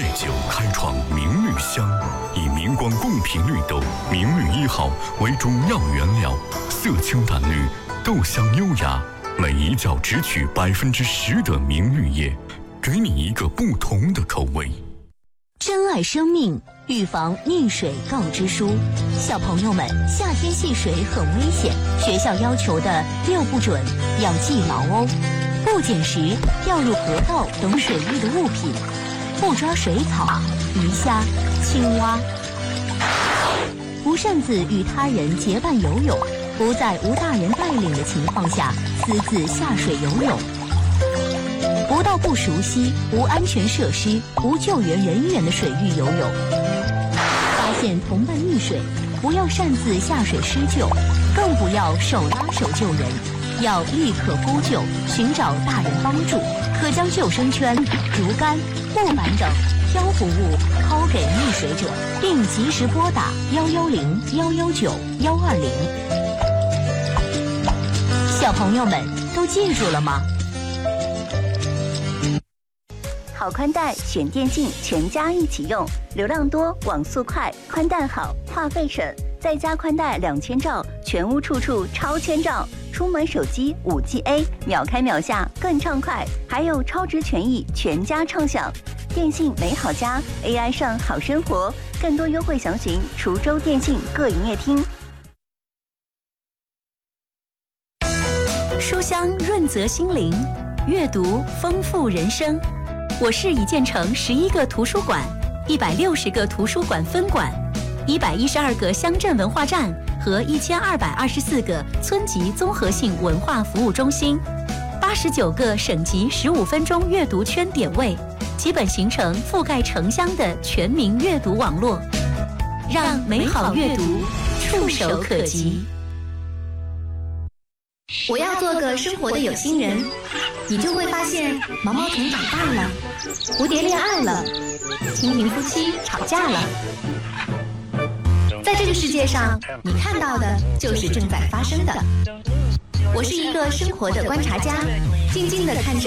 酒开创明绿香，以明光共频绿豆明绿1号为中药原料，色清淡绿，豆香优雅，每一角只取10%的明绿叶，给你一个不同的口味。 珍爱生命，预防溺水告知书。小朋友们，夏天戏水很危险，学校要求的6不准要记牢哦。不捡拾掉入河道等水域的物品，不抓水草、鱼虾、青蛙，不擅自与他人结伴游泳，不在无大人带领的情况下私自下水游泳，不到不熟悉、无安全设施、无救援人员的水域游泳。发现同伴溺水，不要擅自下水施救，更不要手拉手救人，要立刻呼救，寻找大人帮助。可将救生圈、竹竿、木板等漂浮物抛给溺水者，并及时拨打110、119、120。小朋友们都记住了吗？ 好宽带选电信，全家一起用，流量多，网速快，宽带好，话费省，再加宽带2000兆，全屋处处超千兆。出门手机5G A， 秒开秒下更畅快，还有超值权益，全家畅享。电信美好家 AI 上好生活，更多优惠详询滁州电信各营业厅。 书香润泽心灵，阅读丰富人生。我市已建成11个图书馆，160个图书馆分馆，112个乡镇文化站和1224个村级综合性文化服务中心，89个省级15分钟阅读圈点位，基本形成覆盖城乡的全民阅读网络，让美好阅读触手可及。 我要做个生活的有心人，你就会发现毛毛虫长大了，蝴蝶恋爱了，蜻蜓夫妻吵架了。在这个世界上，你看到的就是正在发生的。我是一个生活的观察家，静静地看着